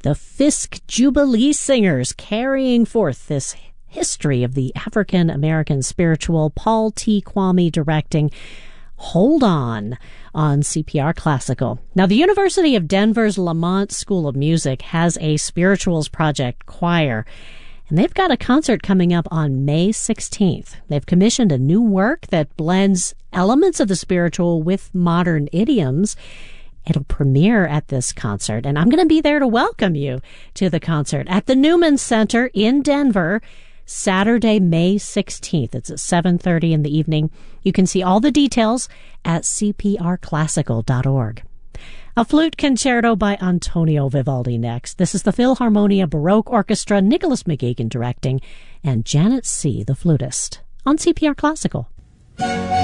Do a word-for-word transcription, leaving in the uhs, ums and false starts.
the Fisk Jubilee Singers, carrying forth this history of the African-American spiritual. Paul T. Kwame directing Hold On on C P R Classical. Now, the University of Denver's Lamont School of Music has a Spirituals Project choir, and they've got a concert coming up on May sixteenth. They've commissioned a new work that blends elements of the spiritual with modern idioms. It'll premiere at this concert, and I'm going to be there to welcome you to the concert at the Newman Center in Denver, Saturday, May sixteenth. It's at seven thirty in the evening. You can see all the details at c p r classical dot org. A flute concerto by Antonio Vivaldi next. This is the Philharmonia Baroque Orchestra, Nicholas McGagan directing, and Janet C., the flutist, on C P R Classical.